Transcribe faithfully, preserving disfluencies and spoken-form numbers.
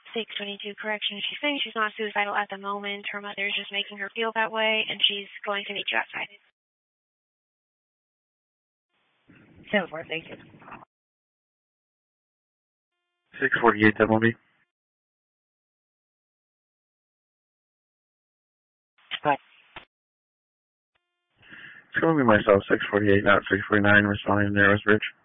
six twenty-two, correction. She's saying she's not suicidal at the moment. Her mother is just making her feel that way, and she's going to meet you outside. ten four, thank you. six forty-eight, W B. Bye. It's going to be myself, six forty-eight, not six forty-nine, responding to Narrows Bridge.